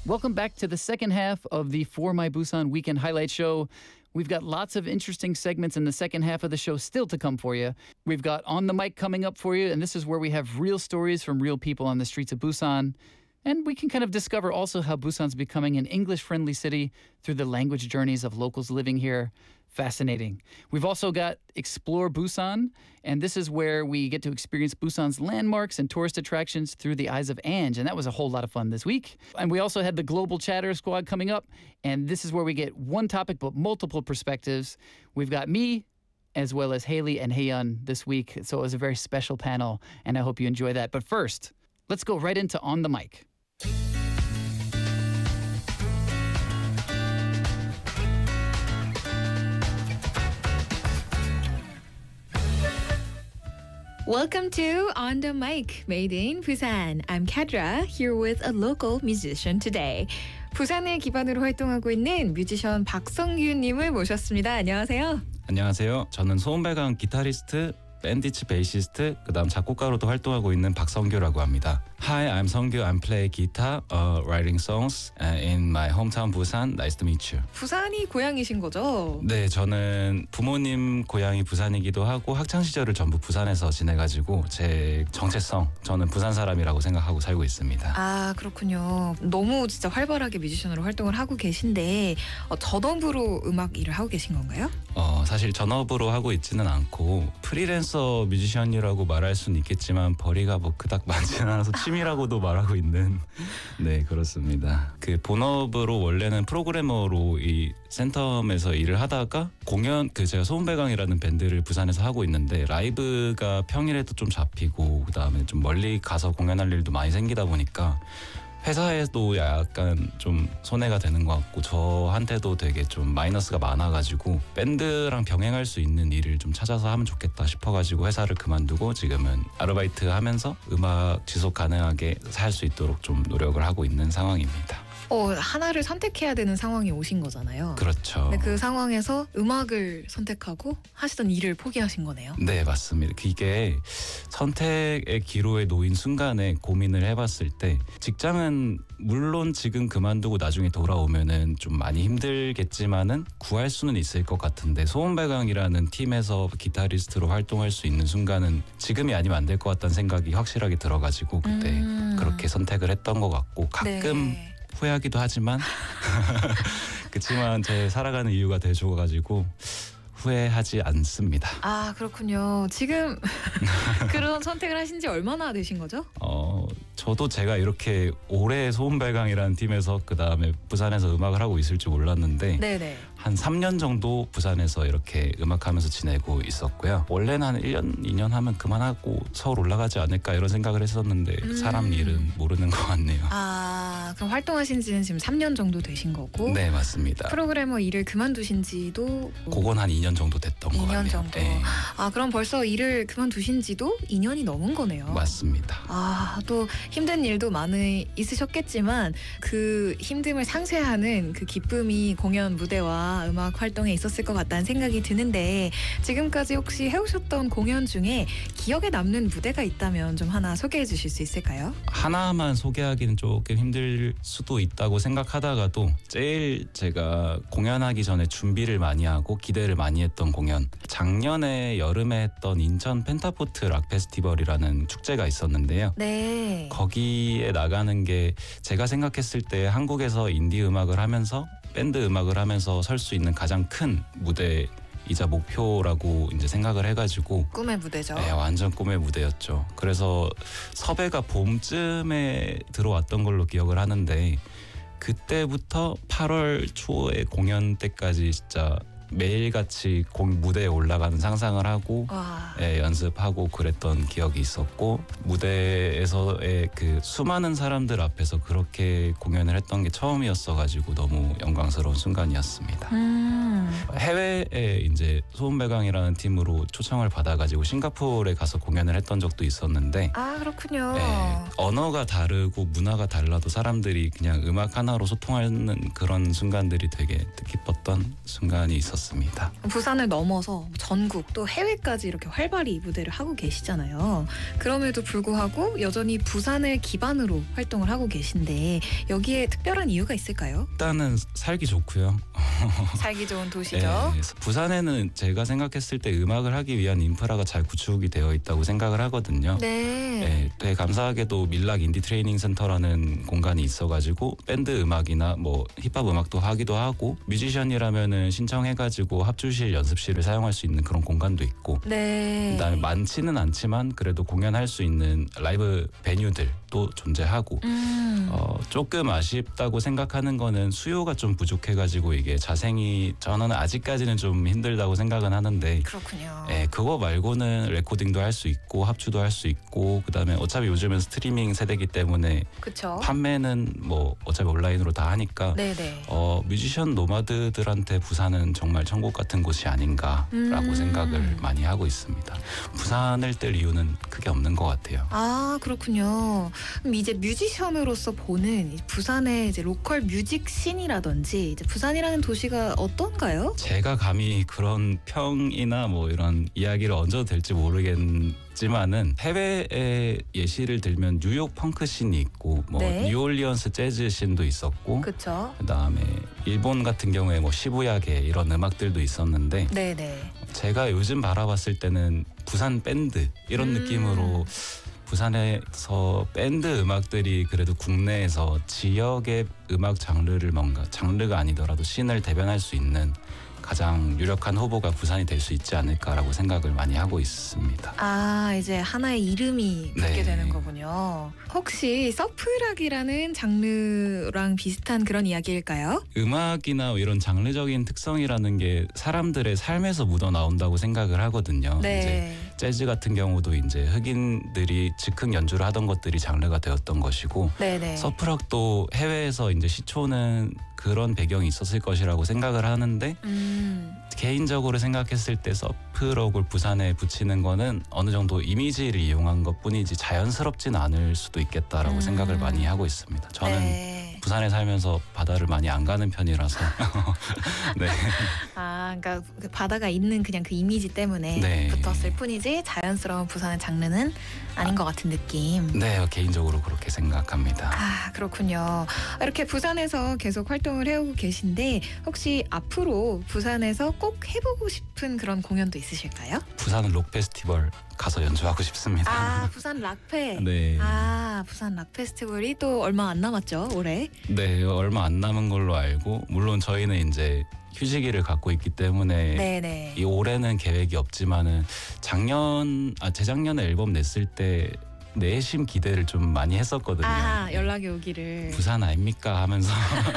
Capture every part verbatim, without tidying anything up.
Welcome back to the second half of the For My Busan Weekend Highlight Show. We've got lots of interesting segments in the second half of the show still to come for you. We've got On the Mic coming up for you, and this is where we have real stories from real people on the streets of Busan. And we can kind of discover also how Busan's becoming an English-friendly city through the language journeys of locals living here. Fascinating. We've also got Explore Busan, and this is where we get to experience Busan's landmarks and tourist attractions through the eyes of Ange, and that was a whole lot of fun this week. And we also had the Global Chatter Squad coming up, and this is where we get one topic but multiple perspectives. We've got me, as well as Haley and Haeyeon this week, so it was a very special panel, and I hope you enjoy that. But first, let's go right into On the Mic. Welcome to On the Mic, made in Busan. I'm Kadra, here with a local musician today. 부산을 기반으로 활동하고 있는 뮤지션 박성규님을 모셨습니다. 안녕하세요. 안녕하세요. 저는 소음배강 기타리스트, 밴디츠 베이시스트, 그다음 작곡가로도 활동하고 있는 박성규라고 합니다. Hi, I'm Seongkyu. I'm play guitar, uh, writing songs uh, in my hometown Busan. Nice to meet you. 부산이 고향이신 거죠? 네, 저는 부모님 고향이 부산이기도 하고 학창 시절을 전부 부산에서 지내가지고 제 정체성, 저는 부산 사람이라고 생각하고 살고 있습니다. 아, 그렇군요. 너무 진짜 활발하게 뮤지션으로 활동을 하고 계신데 어, 전업으로 음악 일을 하고 계신 건가요? 어, 사실 전업으로 하고 있지는 않고 프리랜서 뮤지션이라고 말할 수는 있겠지만 벌이가 뭐 그닥 많지는 않아서 취미라고도 말하고 있는 네 그렇습니다. 그 본업으로 원래는 프로그래머로 이 센텀에서 일을 하다가 공연 그 제가 소음배강이라는 밴드를 부산에서 하고 있는데 라이브가 평일에도 좀 잡히고 그다음에 좀 멀리 가서 공연할 일도 많이 생기다 보니까 회사에도 약간 좀 손해가 되는 것 같고 저한테도 되게 좀 마이너스가 많아가지고 밴드랑 병행할 수 있는 일을 좀 찾아서 하면 좋겠다 싶어가지고 회사를 그만두고 지금은 아르바이트 하면서 음악 지속 가능하게 살 수 있도록 좀 노력을 하고 있는 상황입니다. 어, 하나를 선택해야 되는 상황이 오신 거잖아요. 그렇죠. 근데 그 상황에서 음악을 선택하고 하시던 일을 포기하신 거네요. 네, 맞습니다. 이게 선택의 기로에 놓인 순간에 고민을 해봤을 때 직장은 물론 지금 그만두고 나중에 돌아오면은 좀 많이 힘들겠지만은 구할 수는 있을 것 같은데 소음배강이라는 팀에서 기타리스트로 활동할 수 있는 순간은 지금이 아니면 안 될 것 같다는 생각이 확실하게 들어가지고 그때 음. 그렇게 선택을 했던 것 같고 가끔 네. 후회하기도 하지만 그렇지만 제 살아가는 이유가 돼줘가지고 후회하지 않습니다. 아, 그렇군요. 지금 그런 선택을 하신 지 얼마나 되신 거죠? 어, 저도 제가 이렇게 오래 소음배강이라는 팀에서 그 다음에 부산에서 음악을 하고 있을 줄 몰랐는데 네네. 한 삼 년 정도 부산에서 이렇게 음악하면서 지내고 있었고요. 원래는 한 일 년, 이 년 하면 그만하고 서울 올라가지 않을까 이런 생각을 했었는데 음. 사람 일은 모르는 것 같네요. 아, 그럼 활동하신 지는 지금 삼 년 정도 되신 거고 네, 맞습니다. 프로그래머 일을 그만두신 지도 그건 한 이 년 정도 됐던 것 이 같네요. 년 정도. 네. 아, 그럼 벌써 일을 그만두신 지도 이 년이 넘은 거네요. 맞습니다. 아, 또 힘든 일도 많이 있으셨겠지만 그 힘듦을 상쇄하는 그 기쁨이 공연 무대와 음악 활동에 있었을 것 같다는 생각이 드는데 지금까지 혹시 해오셨던 공연 중에 기억에 남는 무대가 있다면 좀 하나 소개해 주실 수 있을까요? 하나만 소개하기는 조금 힘들 수도 있다고 생각하다가도 제일 제가 공연하기 전에 준비를 많이 하고 기대를 많이 했던 공연 작년에 여름에 했던 인천 펜타포트 락 페스티벌이라는 축제가 있었는데요. 네. 거기에 나가는 게 제가 생각했을 때 한국에서 인디 음악을 하면서 밴드 음악을 하면서 설 수 있는 가장 큰 무대이자 목표라고 이제 생각을 해가지고 꿈의 무대죠. 네, 완전 꿈의 무대였죠. 그래서 섭외가 봄쯤에 들어왔던 걸로 기억을 하는데 그때부터 팔월 초에 공연 때까지 진짜 매일같이 공 무대에 올라가는 상상을 하고 와. 예, 연습하고 그랬던 기억이 있었고 무대에서의 그 수많은 사람들 앞에서 그렇게 공연을 했던 게 처음이었어가지고 너무 영광스러운 순간이었습니다. 음. 해외에 이제 소음배강이라는 팀으로 초청을 받아가지고 싱가포르에 가서 공연을 했던 적도 있었는데 아, 그렇군요. 예, 언어가 다르고 문화가 달라도 사람들이 그냥 음악 하나로 소통하는 그런 순간들이 되게 뜻깊었던 순간이 있었습니다. 싶었습니다. 부산을 넘어서 전국 또 해외까지 이렇게 활발히 무대를 하고 계시잖아요. 그럼에도 불구하고 여전히 부산을 기반으로 활동을 하고 계신데 여기에 특별한 이유가 있을까요? 일단은 살기 좋고요. 살기 좋은 도시죠. 네, 부산에는 제가 생각했을 때 음악을 하기 위한 인프라가 잘 구축이 되어 있다고 생각을 하거든요. 네. 네, 되게 감사하게도 밀락 인디 트레이닝 센터라는 공간이 있어가지고 밴드 음악이나 뭐 힙합 음악도 하기도 하고 뮤지션이라면은 신청해가지고 합주실 연습실을 사용할 수 있는 그런 공간도 있고 네. 그다음에 많지는 않지만 그래도 공연할 수 있는 라이브 베뉴들도 존재하고 음. 어, 조금 아쉽다고 생각하는 거는 수요가 좀 부족해가지고 이게 자생이 저는 아직까지는 좀 힘들다고 생각은 하는데 그렇군요. 네, 그거 말고는 레코딩도 할 수 있고 합주도 할 수 있고 그다음에 어차피 요즘은 스트리밍 세대이기 때문에 그렇죠. 판매는 뭐 어차피 온라인으로 다 하니까 네네. 어, 뮤지션 노마드들한테 부산은 정말 천국 같은 곳이 아닌가라고 음. 생각을 많이 하고 있습니다. 부산을 뜰 이유는 크게 없는 것 같아요. 아 그렇군요. 그럼 이제 뮤지션으로서 보는 이 부산의 이제 로컬 뮤직 씬이라든지 이제 부산이라는 도시가 어떤가요? 제가 감히 그런 평이나 뭐 이런 이야기를 얹어도 될지 모르겠지만은 해외의 예시를 들면 뉴욕 펑크 씬이 있고 뭐 네. 뉴올리언스 재즈 씬도 있었고 그렇죠. 그다음에 일본 같은 경우에 뭐 시부야계 이런 음악들도 있었는데 네네. 제가 요즘 바라봤을 때는 부산 밴드 이런 음. 느낌으로 부산에서 밴드 음악들이 그래도 국내에서 지역의 음악 장르를 뭔가 장르가 아니더라도 씬을 대변할 수 있는 가장 유력한 후보가 부산이 될 수 있지 않을까라고 생각을 많이 하고 있습니다. 아 이제 하나의 이름이 붙게 네. 되는 거군요. 혹시 서프락이라는 장르랑 비슷한 그런 이야기일까요? 음악이나 이런 장르적인 특성이라는 게 사람들의 삶에서 묻어 나온다고 생각을 하거든요. 이제 네. 재즈 같은 경우도 이제 흑인들이 즉흥 연주를 하던 것들이 장르가 되었던 것이고 네네. 서프락도 해외에서 이제 시초는 그런 배경이 있었을 것이라고 생각을 하는데 음. 개인적으로 생각했을 때 서프락을 부산에 붙이는 거는 어느 정도 이미지를 이용한 것뿐이지 자연스럽진 않을 수도 있겠다라고 음. 생각을 많이 하고 있습니다. 저는 네. 부산에 살면서 바다를 많이 안 가는 편이라서 네. 아 그러니까 그 바다가 있는 그냥 그 이미지 때문에 네. 붙었을 뿐이지 자연스러운 부산의 장르는 아닌 것 같은 느낌. 네, 개인적으로 그렇게 생각합니다. 아 그렇군요. 이렇게 부산에서 계속 활동을 해오고 계신데 혹시 앞으로 부산에서 꼭 해보고 싶은 그런 공연도 있으실까요? 부산 록 페스티벌 가서 연주하고 싶습니다. 아 부산 락페. 네. 아 부산 락 페스티벌이 또 얼마 안 남았죠 올해. 네, 얼마 안 남은 걸로 알고 물론 저희는 이제 휴지기를 갖고 있기 때문에 네네. 이 올해는 계획이 없지만은 작년 아 재작년에 앨범 냈을 때 내심 기대를 좀 많이 했었거든요. 아 연락이 오기를. 부산 아닙니까 하면서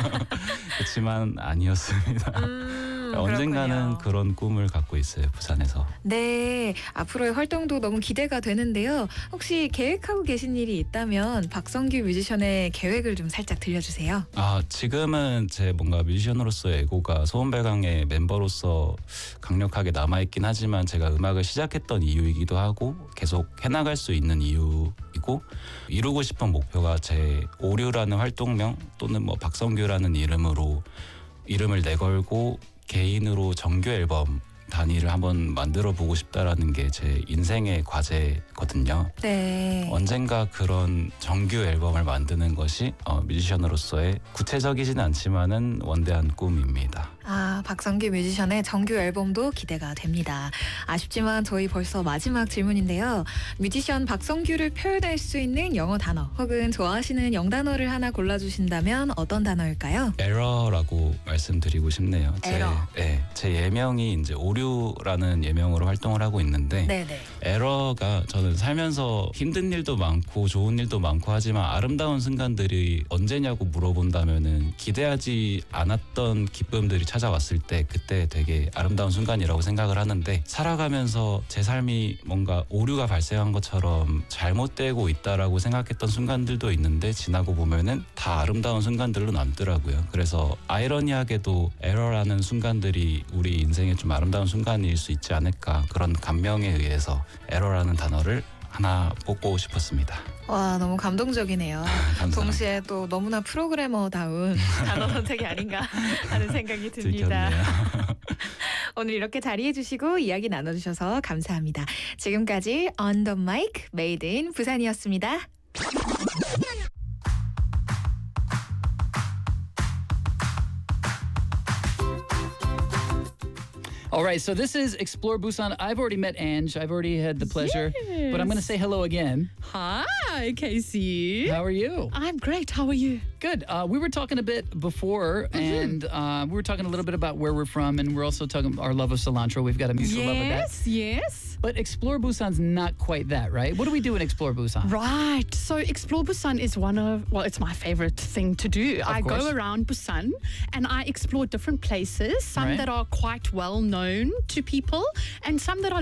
그렇지만 아니었습니다. 음, 언젠가는 그렇군요. 그런 꿈을 갖고 있어요. 부산에서. 네, 앞으로의 활동도 너무 기대가 되는데요. 혹시 계획하고 계신 일이 있다면 박성규 뮤지션의 계획을 좀 살짝 들려주세요. 아 지금은 제 뭔가 뮤지션으로서의 에고가 소원배강의 멤버로서 강력하게 남아있긴 하지만 제가 음악을 시작했던 이유이기도 하고 계속 해나갈 수 있는 이유이고 이루고 싶은 목표가 제 오류라는 활동명 또는 뭐 박성규라는 이름으로 이름을 내걸고 개인으로 정규 앨범 단위를 한번 만들어 보고 싶다라는 게 제 인생의 과제거든요. 네. 언젠가 그런 정규 앨범을 만드는 것이 어, 뮤지션으로서의 구체적이진 않지만은 원대한 꿈입니다. 아, 박성규 뮤지션의 정규 앨범도 기대가 됩니다. 아쉽지만 저희 벌써 마지막 질문인데요. 뮤지션 박성규를 표현할 수 있는 영어 단어 혹은 좋아하시는 영단어를 하나 골라주신다면 어떤 단어일까요? 에러라고 말씀드리고 싶네요. 에러. 제, 네, 제 예명이 이제 오류라는 예명으로 활동을 하고 있는데 네네. 에러가 저는 살면서 힘든 일도 많고 좋은 일도 많고 하지만 아름다운 순간들이 언제냐고 물어본다면은 기대하지 않았던 기쁨들이 찾아왔을 때 그때 되게 아름다운 순간이라고 생각을 하는데 살아가면서 제 삶이 뭔가 오류가 발생한 것처럼 잘못되고 있다라고 생각했던 순간들도 있는데 지나고 보면은 다 아름다운 순간들로 남더라고요. 그래서 아이러니하게도 에러라는 순간들이 우리 인생의 좀 아름다운 순간일 수 있지 않을까 그런 감명에 의해서 에러라는 단어를 하나 뽑고 싶었습니다. 와, 너무 감동적이네요. 감사합니다. 동시에 또 너무나 프로그래머다운 단어 선택이 아닌가 하는 생각이 듭니다. 들켰네요. 오늘 이렇게 자리해주시고 이야기 나눠주셔서 감사합니다. 지금까지 On the Mic Made in 부산이었습니다. All right, so this is Explore Busan. I've already met Ange. I've already had the pleasure, but I'm going to say hello again. Hi, Casey. How are you? I'm great. How are you? Good. Uh, we were talking a bit before, and uh, we were talking a little bit about where we're from, and we're also talking about our love of cilantro. We've got a mutual love of that. Yes, yes. But Explore Busan's not quite that, right? What do we do in Explore Busan? Right. So Explore Busan is one of, well, it's my favorite thing to do. I course. go around Busan and I explore different places, some Right. that are quite well known to people and some that are